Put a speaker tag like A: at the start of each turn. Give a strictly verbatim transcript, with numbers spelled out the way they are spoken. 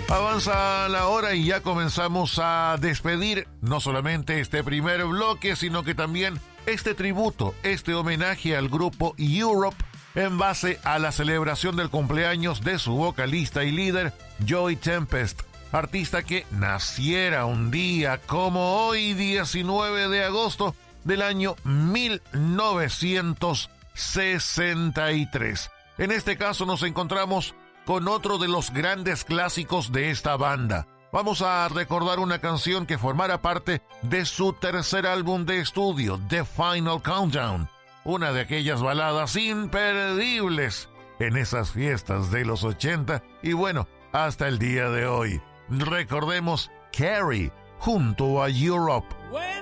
A: Avanza la hora y ya comenzamos a despedir no solamente este primer bloque, sino que también este tributo, este homenaje al grupo Europe en base a la celebración del cumpleaños de su vocalista y líder, Joey Tempest, artista que naciera un día como hoy, diecinueve de agosto del año mil novecientos sesenta y tres. En este caso nos encontramos con otro de los grandes clásicos de esta banda. Vamos a recordar una canción que formara parte de su tercer álbum de estudio, The Final Countdown, una de aquellas baladas imperdibles en esas fiestas de los ochenta y bueno, hasta el día de hoy. Recordemos Carrie junto a Europe.